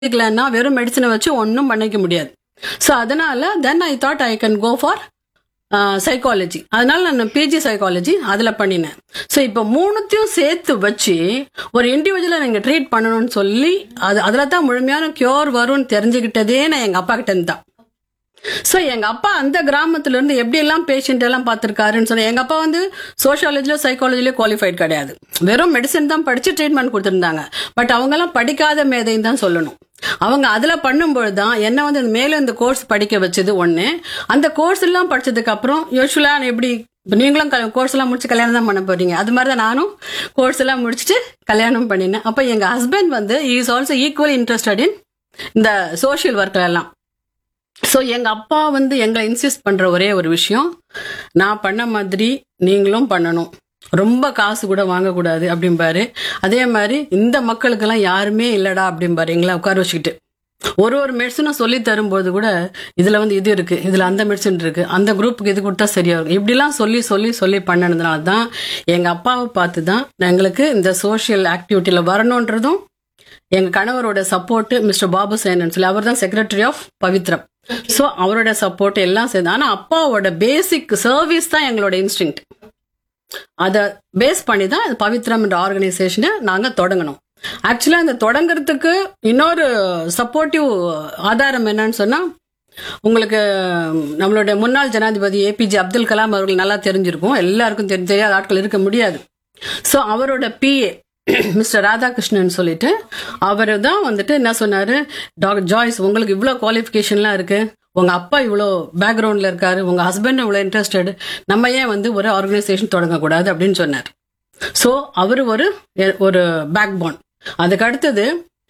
இல்லைன்னா வெறும் மெடிசனை வச்சு ஒன்றும் பண்ணிக்க முடியாது. ஸோ அதனால தென் I thought I can go for psychology. அதனால நான் பிஜி சைக்காலஜி அதில் பண்ணினேன். ஸோ இப்போ மூணுத்தையும் சேர்த்து வச்சு ஒரு இண்டிவிஜுவலை நீங்கள் ட்ரீட் பண்ணணும்னு சொல்லி அதில் தான் முழுமையான கியூர் வரும்னு தெரிஞ்சுக்கிட்டதே நான் எங்கள் அப்பா கிட்ட இருந்து தான். ஸோ எங்க அப்பா அந்த கிராமத்துல இருந்து எப்படி எல்லாம் பேஷண்ட் எல்லாம் பார்த்திருக்காருன்னு சொன்ன. எங்க அப்பா வந்து சோஷியாலஜிலோ சைக்காலஜிலோ குவாலிஃபைட் கிடையாது, வெறும் மெடிசன் தான் படிச்சு ட்ரீட்மெண்ட் கொடுத்துருந்தாங்க. பட் அவங்க எல்லாம் படிக்காத மேதைன்னு தான் சொல்லணும். அவங்க அதுல பண்ணும்பொழுது தான் என்ன வந்து மேலும் இந்த கோர்ஸ் படிக்க வச்சது ஒண்ணு. அந்த கோர்ஸ் எல்லாம் படிச்சதுக்கு அப்புறம் யூஸ்வலா எப்படி நீங்களும் கோர்ஸ் எல்லாம் முடிச்சு கல்யாணம் தான் பண்ண போறீங்க, அது மாதிரி தான் நானும் கோர்ஸ் எல்லாம் முடிச்சுட்டு கல்யாணம் பண்ணினேன். அப்ப எங்க ஹஸ்பண்ட் வந்து is also equally interested in இந்த சோஷியல் ஒர்க்ல எல்லாம். ஸோ எங்க அப்பா வந்து எங்களை இன்சிஸ்ட் பண்ற ஒரே ஒரு விஷயம், நான் பண்ண மாதிரி நீங்களும் பண்ணணும், ரொம்ப காசு கூட வாங்கக்கூடாது அப்படிம்பாரு. அதே மாதிரி இந்த மக்களுக்கெல்லாம் யாருமே இல்லடா அப்படிம்பாரு எங்களை உட்கார வச்சுக்கிட்டு. ஒரு மெடிசனும் சொல்லி தரும்போது கூட இதுல வந்து இது இருக்கு, இதுல அந்த மெடிசன் இருக்கு, அந்த குரூப்புக்கு இது கொடுத்தா சரியா இருக்கும், இப்படிலாம் சொல்லி சொல்லி சொல்லி பண்ணதுனால தான் எங்க அப்பாவை பார்த்து தான் எங்களுக்கு இந்த சோஷியல் ஆக்டிவிட்டியில வரணுன்றதும் எங்க கணவரோட சப்போர்ட் மிஸ்டர் பாபு சேனன் சொல்லி அவர் தான் செக்ரட்டரி ஆஃப் பவித்ரம். ஸோ அவரோட சப்போர்ட் எல்லாம் சேர்ந்து. ஆனா அப்பாவோட பேசிக் சர்வீஸ் தான் எங்களோட இன்ஸ்டிங்க்ட். அதை பேஸ் பண்ணி தான் பவித்ரம் என்ற ஆர்கனைசேஷனை நாங்க தொடங்கணும். ஆக்சுவலா இந்த தொடங்குறதுக்கு இன்னொரு சப்போர்ட்டிவ் ஆதாரம் என்னன்னு சொன்னா, உங்களுக்கு நம்மளுடைய முன்னாள் ஜனாதிபதி ஏபிஜே அப்துல் கலாம் அவர்கள் நல்லா தெரிஞ்சிருக்கும், எல்லாருக்கும் தெரியாத ஆட்கள் இருக்க முடியாது. ஸோ அவரோட பிஏ மிஸ்டர் ராதாகிருஷ்ணன் சொல்லிட்டு அவரு தான் வந்துட்டு என்ன சொன்னாரு, டாக்டர் ஜாய்ஸ் உங்களுக்கு இவ்வளோ குவாலிஃபிகேஷன்லாம் இருக்கு, உங்க அப்பா இவ்வளோ பேக்ரவுண்ட்ல இருக்காரு, உங்க ஹஸ்பண்ட் இவ்வளோ இன்ட்ரெஸ்டட், நம்ம ஏன் வந்து ஒரு ஆர்கனைசேஷன் தொடங்கக்கூடாது அப்படின்னு சொன்னார். ஸோ அவரு ஒரு பேக் போன். அதுக்கு அடுத்தது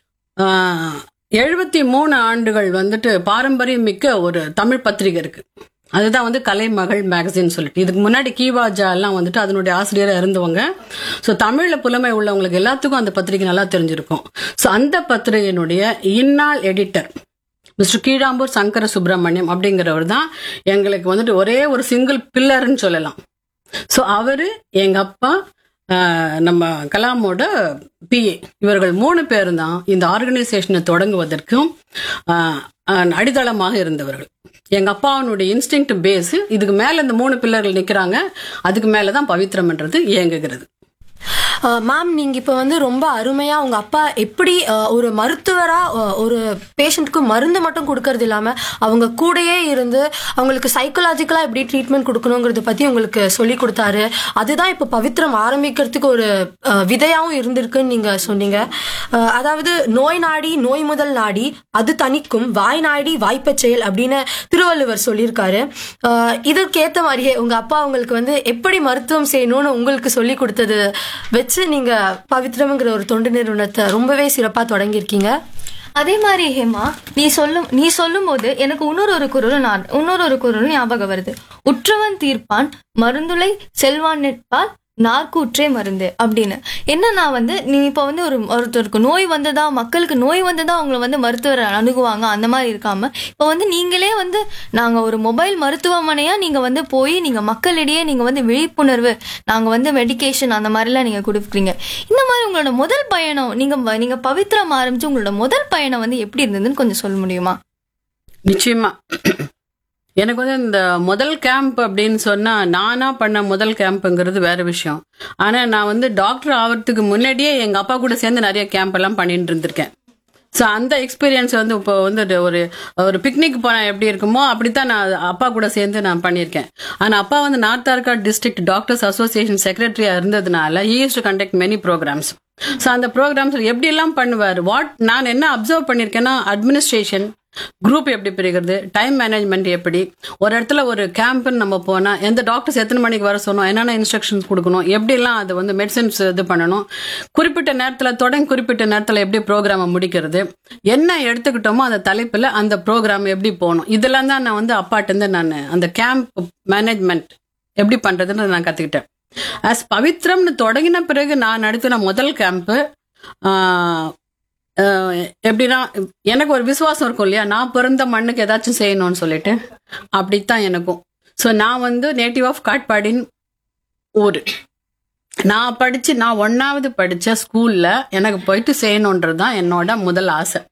73 ஆண்டுகள் வந்துட்டு பாரம்பரியம் மிக்க ஒரு தமிழ் பத்திரிகை இருக்கு, அதுதான் வந்து கலைமகள் மேகசின் சொல்லிட்டு. இதுக்கு முன்னாடி கீவாஜா எல்லாம் வந்துட்டு அதனுடைய ஆசிரியராக இருந்தவங்க. ஸோ தமிழ்ல புலமை உள்ளவங்களுக்கு எல்லாத்துக்கும் அந்த பத்திரிகை நல்லா தெரிஞ்சிருக்கும். ஸோ அந்த பத்திரிகையினுடைய இந்நாள் எடிட்டர் மிஸ்டர் கீழாம்பூர் சங்கர சுப்பிரமணியம் அப்படிங்கிறவர் தான் எங்களுக்கு வந்துட்டு ஒரே ஒரு சிங்கிள் பில்லர்னு சொல்லலாம். ஸோ அவரு எங்க அப்பா நம்ம கலாமோட பிஏ, இவர்கள் 3 பேரும் தான் இந்த ஆர்கனைசேஷனை தொடங்குவதற்கும் அடித்தளமாக இருந்தவர்கள். எங்க அப்பாவுடைய இன்ஸ்டிங்க்ட் பேஸ், இதுக்கு மேல இந்த 3 பில்லர்கள் நிக்கிறாங்க, அதுக்கு மேலதான் பவித்ரம்ன்றது இயங்குகிறது. மேம், நீங்க இப்ப வந்து ரொம்ப அருமையா உங்க அப்பா எப்படி ஒரு மருத்துவரா ஒரு பேஷண்ட்க்கு மருந்து மட்டும் கொடுக்கறது இல்லாம அவங்க கூடயே இருந்து அவங்களுக்கு சைக்கலாஜிக்கலா எப்படி ட்ரீட்மெண்ட் கொடுக்கணுங்கிறத பத்தி உங்களுக்கு சொல்லி கொடுத்தாரு. அதுதான் இப்ப பவித்ரம் ஆரம்பிக்கிறதுக்கு ஒரு விதையாவும் இருந்திருக்குன்னு நீங்க சொன்னீங்க. அதாவது நோய் நாடி நோய் முதல் நாடி அது தணிக்கும், வாய் நாடி வாய்ப்பச் செயல் அப்படின்னு திருவள்ளுவர் சொல்லியிருக்காரு. இதற்கேத்த மாதிரியே உங்க அப்பா உங்களுக்கு வந்து எப்படி மருத்துவம் செய்யணும்னு உங்களுக்கு சொல்லி கொடுத்தது வச்சு நீங்க பவித்ரம்ங்கிற ஒரு தொண்டு நிறுவனத்தை ரொம்பவே சிறப்பா தொடங்கியிருக்கீங்க. அதே மாதிரி ஹேமா, நீ சொல்லும் போது எனக்கு இன்னொரு குரல் ஞாபகம் வருது. உற்றவன் தீர்ப்பான் மருந்துளை செல்வான் நிற்பால் நாற்கூற்றே மருந்து அப்படின்னு. என்னன்னா வந்து நீ இப்ப வந்து ஒருத்தருக்கு நோய் வந்ததா, மக்களுக்கு நோய் வந்ததா அவங்கள வந்து மருத்துவரை அணுகுவாங்க, அந்த மாதிரி இருக்காம இப்ப வந்து நீங்களே வந்து நாங்க ஒரு மொபைல் மருத்துவமனையா நீங்க வந்து போய் நீங்க மக்களிடையே நீங்க வந்து விழிப்புணர்வு, நாங்க வந்து மெடிக்கேஷன் அந்த மாதிரி எல்லாம் நீங்க கொடுக்குறீங்க. இந்த மாதிரி உங்களோட முதல் பயணம், நீங்க பவித்ரம் ஆரம்பிச்சு உங்களோட முதல் பயணம் வந்து எப்படி இருந்ததுன்னு கொஞ்சம் சொல்ல முடியுமா? நிச்சயமா. எனக்கு வந்து இந்த முதல் கேம்ப் அப்படின்னு சொன்னா நானா பண்ண முதல் கேம்ப்ங்கிறது வேற விஷயம். ஆனா நான் வந்து டாக்டர் ஆகிறதுக்கு முன்னாடியே எங்க அப்பா கூட சேர்ந்து நிறைய கேம்ப் எல்லாம் பண்ணிட்டு இருந்திருக்கேன். ஸோ அந்த எக்ஸ்பீரியன்ஸ் வந்து இப்போ வந்து ஒரு பிக்னிக் போனால் எப்படி இருக்குமோ அப்படித்தான் நான் அப்பா கூட சேர்ந்து நான் பண்ணியிருக்கேன். ஆனால் அப்பா வந்து north Arcot district doctors association செக்ரட்டரியா இருந்ததுனால he use to conduct many programs. So அந்த ப்ரோக்ராம்ஸ் எப்படி எல்லாம் பண்ணுவார். நான் என்ன அப்சர்வ் பண்ணியிருக்கேன்னா, அட்மினிஸ்ட்ரேஷன் குரூப் எப்படி பிரிக்கிறது, டைம் மேனேஜ்மெண்ட் எப்படி, ஒரு இடத்துல ஒரு கேம்ப்னு நம்ம போனா எந்த டாக்டர்ஸ் எத்தனை மணிக்கு வர சொன்னோம், என்னென்ன இன்ஸ்ட்ரக்ஷன்ஸ் கொடுக்கணும், எப்படிலாம் அது வந்து மெடிசன்ஸ் இது பண்ணணும், குறிப்பிட்ட நேரத்தில் தொடங்கி குறிப்பிட்ட நேரத்தில் எப்படி ப்ரோக்ராமை முடிக்கிறது, என்ன எடுத்துக்கிட்டோமோ அந்த தலைப்பில் அந்த ப்ரோக்ராம் எப்படி போகணும், இதெல்லாம் தான் நான் வந்து அப்பாட்டேருந்து நான் அந்த கேம்ப் மேனேஜ்மெண்ட் எப்படி பண்றதுன்னு நான் கற்றுக்கிட்டேன். ஆஸ் பவித்ரம்னு தொடங்கின பிறகு நான் நடத்தின முதல் கேம்ப்பு எப்படின்னா, எனக்கு ஒரு விசுவாசம் இருக்கும் இல்லையா, நான் பிறந்த மண்ணுக்கு ஏதாச்சும் செய்யணும்னு சொல்லிட்டு, அப்படித்தான் எனக்கும். ஸோ நான் வந்து நேட்டிவ் ஆஃப் காட்பாடின் ஊர். நான் 1வது படித்த ஸ்கூல்ல எனக்கு போயிட்டு செய்யணுன்றது தான் என்னோட முதல் ஆசை.